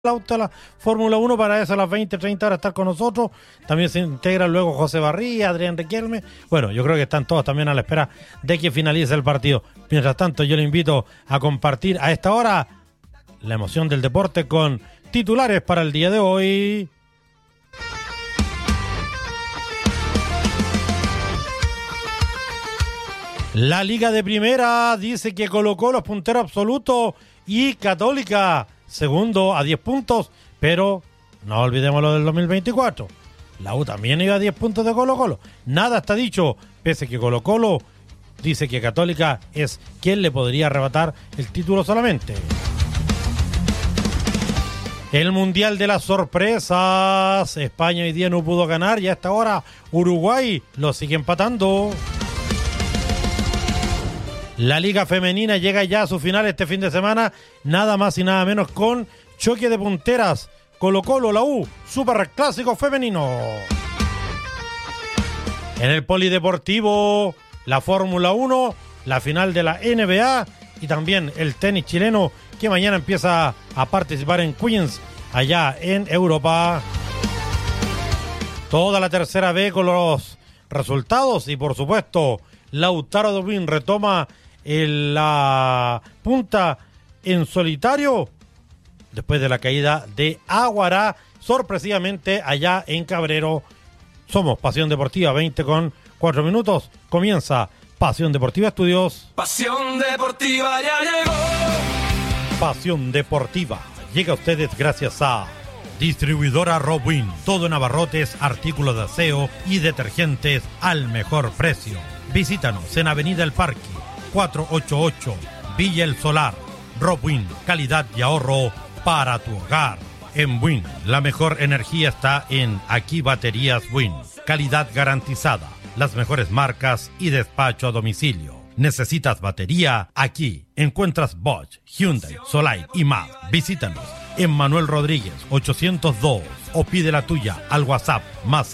el auto de la Fórmula 1 para eso a las 20:30 horas estar con nosotros. También se integra luego José Barría, Adrián Riquelme. Bueno, yo creo que están todos también a la espera de que finalice el partido. Mientras tanto, yo le invito a compartir a esta hora la emoción del deporte con titulares para el día de hoy. La Liga de Primera dice que Colo-Colo es puntero absoluto y Católica segundo a 10 puntos, pero no olvidemos lo del 2024. La U también iba a 10 puntos de Colo-Colo. Nada está dicho, pese que Colo-Colo dice que Católica es quien le podría arrebatar el título solamente. El Mundial de las Sorpresas. España hoy día no pudo ganar y a esta hora Uruguay lo sigue empatando. La Liga Femenina llega ya a su final este fin de semana, nada más y nada menos con choque de punteras. Colo-Colo, la U, Superclásico femenino. En el Polideportivo, la Fórmula 1, la final de la NBA y también el tenis chileno que mañana empieza a participar en Queens, allá en Europa. Toda la tercera B con los resultados y por supuesto Lautaro Dubín retoma la punta en solitario después de la caída de Aguará sorpresivamente allá en Cabrero. Somos Pasión Deportiva, 20:04. Comienza Pasión Deportiva Estudios. Pasión Deportiva ya llegó. Pasión Deportiva llega a ustedes gracias a Distribuidora Robwin, todo en abarrotes, artículos de aseo y detergentes al mejor precio. Visítanos en Avenida El Parque 488, Villa El Solar. Robwin, calidad y ahorro para tu hogar. En Win, la mejor energía está en Aquí Baterías Win. Calidad garantizada, las mejores marcas y despacho a domicilio. ¿Necesitas batería? Aquí encuentras Bosch, Hyundai, Solite y más. Visítanos en Manuel Rodríguez 802 o pide la tuya al WhatsApp más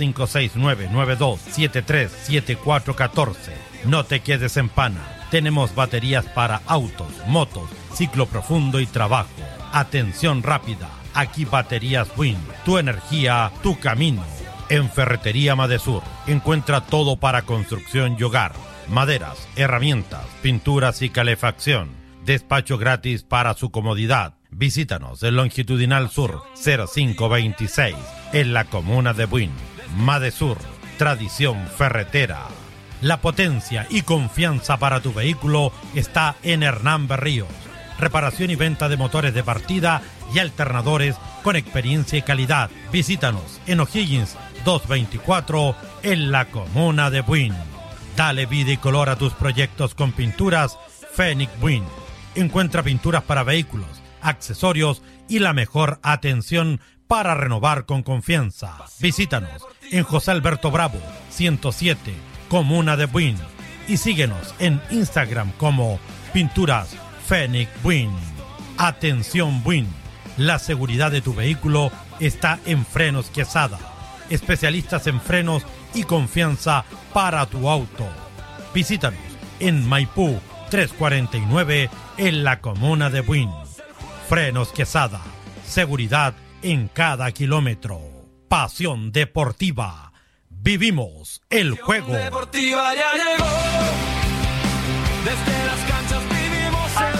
569-9273-7414. No te quedes en pana. Tenemos baterías para autos, motos, ciclo profundo y trabajo. Atención rápida. Aquí Baterías Win. Tu energía, tu camino. En Ferretería Madesur encuentra todo para construcción y hogar. Maderas, herramientas, pinturas y calefacción. Despacho gratis para su comodidad. Visítanos en Longitudinal Sur 0526 en la comuna de Buin. Madesur, tradición ferretera. La potencia y confianza para tu vehículo está en Hernán Berríos. Reparación y venta de motores de partida y alternadores con experiencia y calidad. Visítanos en O'Higgins 224 en la comuna de Buin. Dale vida y color a tus proyectos con pinturas Fenix Buin. Encuentra pinturas para vehículos, accesorios y la mejor atención para renovar con confianza. Visítanos en José Alberto Bravo 107, comuna de Buin. Y síguenos en Instagram como Pinturas Fenix Buin. Atención Buin, la seguridad de tu vehículo está en Frenos Quesada. Especialistas en frenos y confianza para tu auto. Visítanos en Maipú 349 en la comuna de Buin. Frenos Quesada, seguridad en cada kilómetro. Pasión Deportiva, vivimos el juego. Pasión Deportiva ya llegó. Desde las canchas vivimos el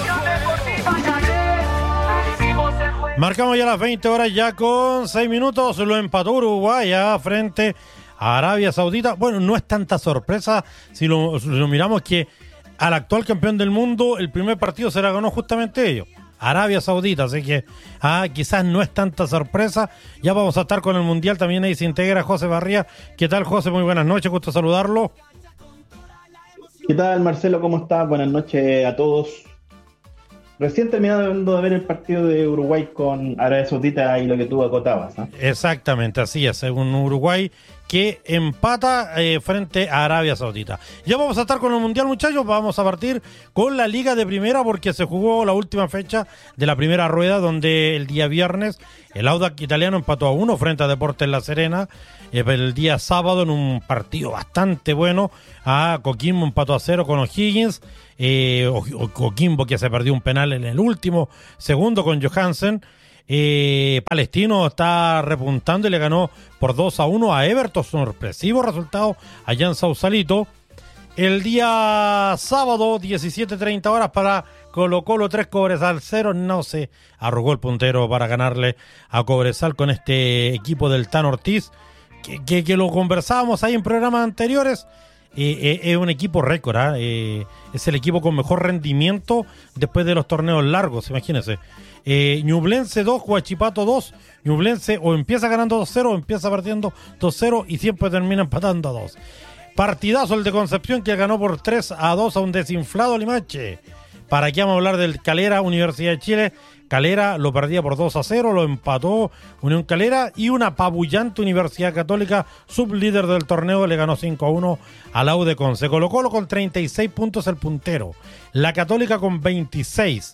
juego. Marcamos ya las 20 horas ya con 6 minutos. Lo empató Uruguay frente a Arabia Saudita. Bueno, no es tanta sorpresa si lo miramos que al actual campeón del mundo el primer partido se la ganó justamente ellos, Arabia Saudita, así que quizás no es tanta sorpresa. Ya vamos a estar con el Mundial, también ahí se integra José Barría. ¿Qué tal, José? Muy buenas noches, gusto saludarlo. ¿Qué tal, Marcelo? ¿Cómo estás? Buenas noches a todos. Recién terminando de ver el partido de Uruguay con Arabia Saudita y lo que tú acotabas, ¿no? Exactamente, así es, un Uruguay que empata frente a Arabia Saudita. Ya vamos a estar con el Mundial, muchachos. Vamos a partir con la Liga de Primera porque se jugó la última fecha de la primera rueda, donde el día viernes el Audax Italiano empató a 1 frente a Deportes La Serena. El día sábado, en un partido bastante bueno, Coquimbo empató a 0 con O'Higgins. Coquimbo, que se perdió un penal en el último segundo con Johansen. Palestino está repuntando y le ganó por 2-1 a Everton, sorpresivo resultado allá en Sausalito. El día sábado, 17:30 horas para Colo-Colo 3, Cobresal 0. No se arrugó el puntero para ganarle a Cobresal con este equipo del Tan Ortiz, que lo conversábamos ahí en programas anteriores. Es un equipo récord, es el equipo con mejor rendimiento después de los torneos largos, imagínense. Ñublense 2, Huachipato 2. Ñublense o empieza ganando 2-0 o empieza perdiendo 2-0 y siempre termina empatando a 2. Partidazo el de Concepción, que ganó por 3-2 a un desinflado Limache. ¿Para qué vamos a hablar del Calera, Universidad de Chile? Calera lo perdía por 2-0, lo empató Unión Calera, y una apabullante Universidad Católica, sublíder del torneo, le ganó 5-1 a la U de Conce. Colo-Colo con 36 puntos el puntero, la Católica con 26,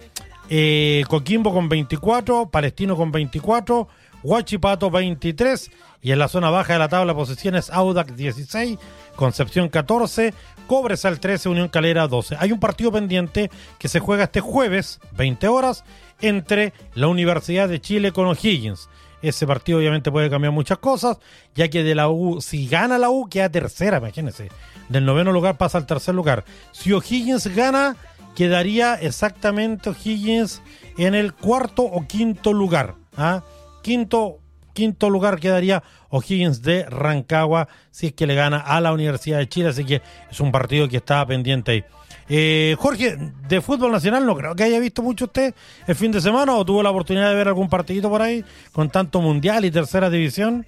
Coquimbo con 24, Palestino con 24, Huachipato 23, y en la zona baja de la tabla de posiciones Audax 16, Concepción 14, Cobresal 13, Unión Calera 12. Hay un partido pendiente que se juega este jueves, 20 horas, entre la Universidad de Chile con O'Higgins. Ese partido obviamente puede cambiar muchas cosas, ya que de la U, si gana la U, queda tercera, imagínense. Del 9º lugar pasa al 3er lugar. Si O'Higgins gana, quedaría exactamente O'Higgins en el 4º o 5º lugar. Quinto lugar quedaría O'Higgins de Rancagua si es que le gana a la Universidad de Chile, así que es un partido que está pendiente ahí. Jorge, de fútbol nacional no creo que haya visto mucho usted el fin de semana, o tuvo la oportunidad de ver algún partidito por ahí con tanto mundial y tercera división.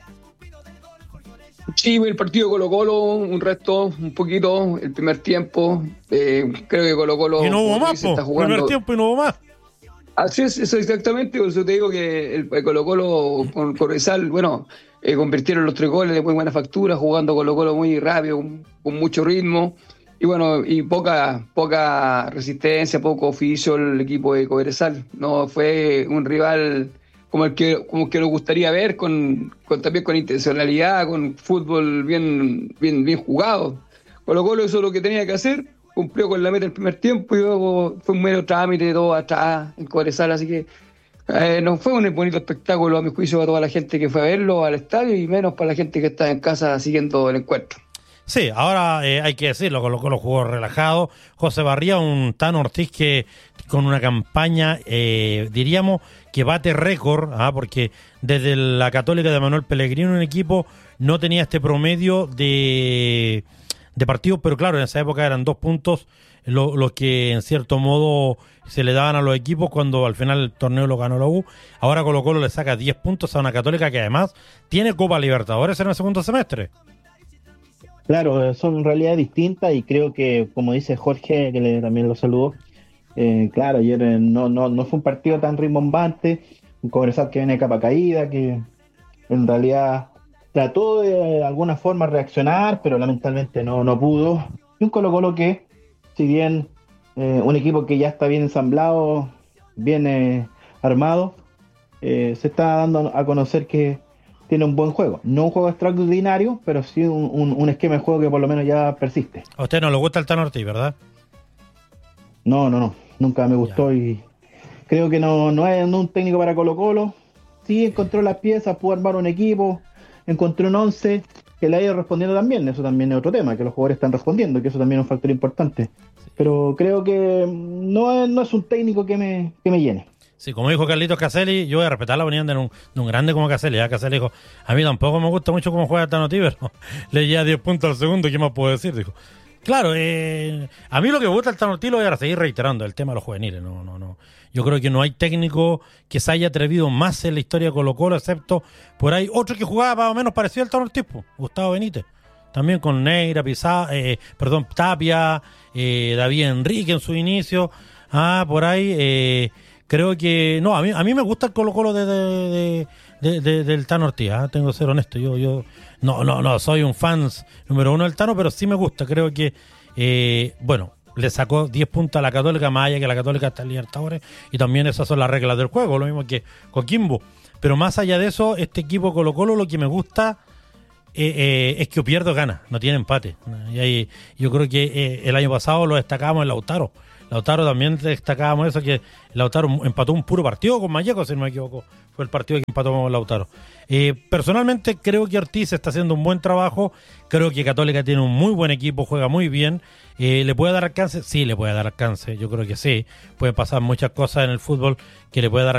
Sí, el partido Colo-Colo, un poquito, el primer tiempo, creo que Colo-Colo... Y no hubo más, primer tiempo y no hubo más. Así es, eso exactamente, por eso te digo que el Colo-Colo con Cobresal, convirtieron los 3 goles de muy buena factura, jugando Colo-Colo muy rápido, con mucho ritmo, y poca resistencia, poco oficio el equipo de Cobresal. No fue un rival como el que nos gustaría ver, también con intencionalidad, con fútbol bien jugado. Colo-Colo hizo lo que tenía que hacer, cumplió con la meta el primer tiempo, y luego fue un mero trámite, todo atrás en Cobresal, así que no fue un bonito espectáculo a mi juicio para toda la gente que fue a verlo al estadio, y menos para la gente que está en casa siguiendo el encuentro. Sí, ahora hay que decirlo, Colo-Colo jugó relajado. José Barría, un Tan Ortiz que con una campaña, diríamos, que bate récord, porque desde la Católica de Manuel Pellegrino un equipo no tenía este promedio de partidos, pero claro, en esa época eran 2 puntos los que en cierto modo se le daban a los equipos cuando al final el torneo lo ganó la U. Ahora Colo-Colo le saca 10 puntos a una Católica que además tiene Copa Libertadores en el segundo semestre. Claro, son realidades distintas, y creo que, como dice Jorge, que también lo saludó, claro, ayer no fue un partido tan rimbombante, un Cobresal que viene de capa caída, que en realidad trató de alguna forma reaccionar, pero lamentablemente no pudo. Y un Colo-Colo que, si bien un equipo que ya está bien ensamblado, bien armado, se está dando a conocer que tiene un buen juego. No un juego extraordinario, pero sí un esquema de juego que por lo menos ya persiste. A usted no le gusta el Tan Ortiz, ¿verdad? No, nunca me gustó, ya. Y creo que no es un técnico para Colo-Colo. Sí encontró las piezas, pudo armar un equipo, encontró un 11 que le ha ido respondiendo también. Eso también es otro tema, que los jugadores están respondiendo, que eso también es un factor importante. Sí. Pero creo que no es un técnico que me llene. Sí, como dijo Carlitos Caselli, yo voy a respetar la opinión de un grande como Caselli. Caselli dijo, a mí tampoco me gusta mucho cómo juega el Tan Ortiz, pero le lleva 10 puntos al segundo, ¿qué más puedo decir? Dijo, claro, a mí lo que me gusta el Tan Ortiz, lo voy a seguir reiterando, el tema de los juveniles. No. Yo creo que no hay técnico que se haya atrevido más en la historia de Colo-Colo, excepto por ahí otro que jugaba más o menos parecido al Tan Ortiz, Gustavo Benítez. También con Neira, Tapia, David Enrique en su inicio. Por ahí... creo que... No, a mí me gusta el Colo-Colo del Tano Ortiz, tengo que ser honesto. Yo no soy un fan número 1 del Tano, pero sí me gusta. Creo que, le sacó 10 puntos a la Católica, más allá que la Católica está en Libertadores, y también esas son las reglas del juego, lo mismo que Coquimbo. Pero más allá de eso, este equipo Colo-Colo, lo que me gusta es que o pierde o gana, no tiene empate. Y ahí, yo creo que el año pasado lo destacábamos en Lautaro Lautaro también destacábamos eso, que Lautaro empató un puro partido con Malleco, si no me equivoco. Fue el partido que empató Lautaro. Personalmente creo que Ortiz está haciendo un buen trabajo. Creo que Católica tiene un muy buen equipo, juega muy bien. ¿Le puede dar alcance? Sí, le puede dar alcance. Yo creo que sí. Pueden pasar muchas cosas en el fútbol que le puede dar